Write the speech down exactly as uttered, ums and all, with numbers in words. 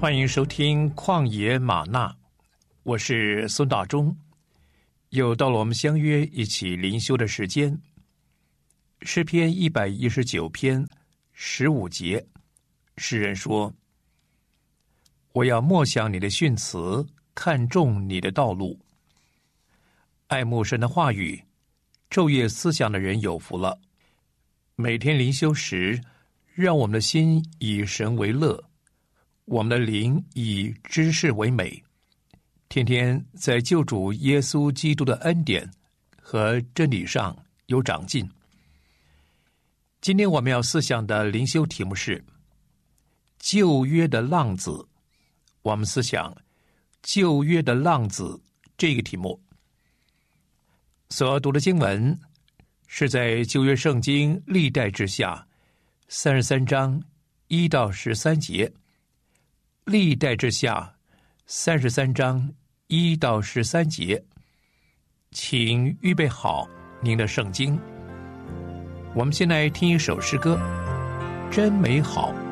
欢迎收听旷野吗哪，我是孙大中。又到了我们相约一起灵修的时间。诗篇一百一十九篇十五节，诗人说：我要默想你的训词，看重你的道路。爱慕神的话语，昼夜思想的人有福了。每天灵修时，让我们的心以神为乐，我们的灵以知识为美，天天在救主耶稣基督的恩典和真理上有长进。今天我们要思想的灵修题目是旧约的浪子。我们思想旧约的浪子这个题目。所读的经文是在旧约圣经历代志下三十三章一到十三节。历代志下三十三章一到十三节，请预备好您的圣经。我们先来听一首诗歌，真美好。